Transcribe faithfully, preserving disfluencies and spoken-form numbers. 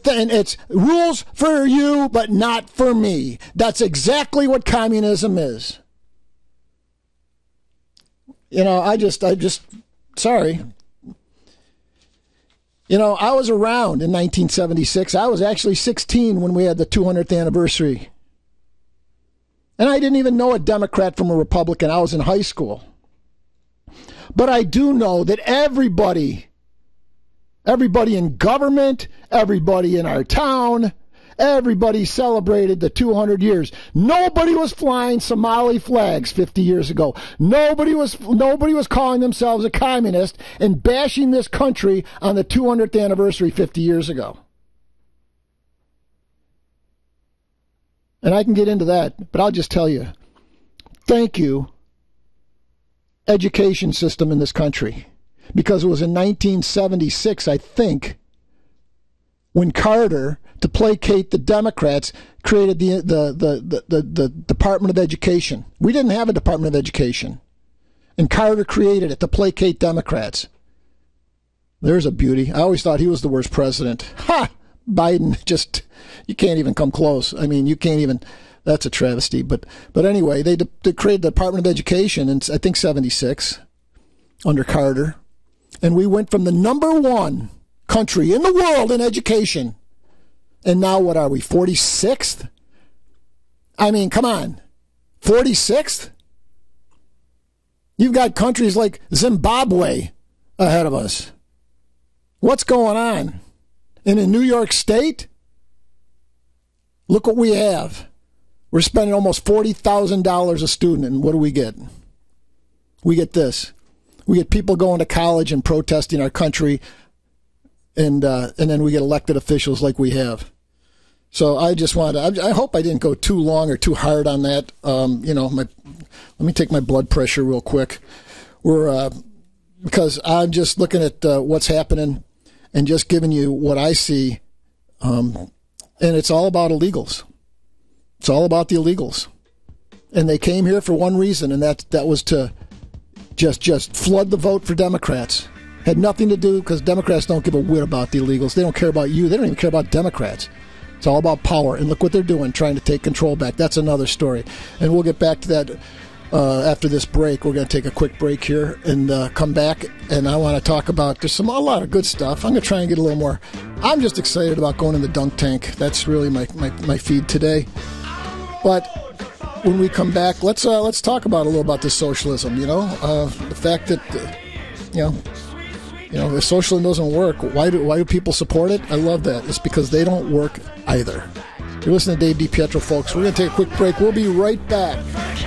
and it's rules for you, but not for me. That's exactly what communism is. You know, I just, I just, sorry. You know, I was around in nineteen seventy-six. I was actually sixteen when we had the two hundredth anniversary. And I didn't even know a Democrat from a Republican. I was in high school. But I do know that everybody, everybody in government, everybody in our town, everybody celebrated the two hundred years. Nobody was flying Somali flags fifty years ago. Nobody was nobody was calling themselves a communist and bashing this country on the two hundredth anniversary fifty years ago. And I can get into that, but I'll just tell you, thank you, education system in this country. Because it was in nineteen seventy-six, I think, when Carter, to placate the Democrats, created the, the, the, the, the Department of Education. We didn't have a Department of Education. And Carter created it to placate Democrats. There's a beauty. I always thought he was the worst president. Ha! Biden, just, you can't even come close. I mean, you can't even, that's a travesty. But but anyway, they, de- they created the Department of Education in, I think, seventy-six, under Carter. And we went from the number one country in the world in education. And now what are we, forty-sixth? I mean, come on, forty-sixth? You've got countries like Zimbabwe ahead of us. What's going on? And in New York State, look what we have. We're spending almost forty thousand dollars a student, and what do we get? We get this. We get people going to college and protesting our country, and uh, and then we get elected officials like we have. So I just wanted to, I, I hope I didn't go too long or too hard on that. Um, you know, my let me take my blood pressure real quick. We're uh, because I'm just looking at uh, what's happening and just giving you what I see, um, and it's all about illegals. It's all about the illegals, and they came here for one reason, and that that was to just just flood the vote for Democrats. Had nothing to do, because Democrats don't give a whit about the illegals. They don't care about you. They don't even care about Democrats. It's all about power. And look what they're doing, trying to take control back. That's another story. And we'll get back to that uh, after this break. We're going to take a quick break here and uh, come back. And I want to talk about, there's some a lot of good stuff. I'm going to try and get a little more. I'm just excited about going in the dunk tank. That's really my, my, my feed today. But when we come back, let's uh, let's talk about a little about this socialism. You know, uh, the fact that uh, you know, you know, if socialism doesn't work, why do why do people support it? I love that. It's because they don't work either. You're listening to Dave DiPietro, folks. We're going to take a quick break. We'll be right back.